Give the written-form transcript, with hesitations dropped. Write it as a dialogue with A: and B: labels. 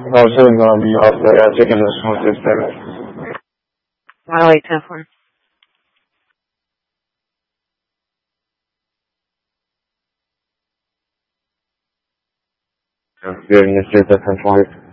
A: No, it's really gonna be off. I gotta check in this one with this better.
B: 108-10-4.
A: Yeah, yes, yes, that's 10-4.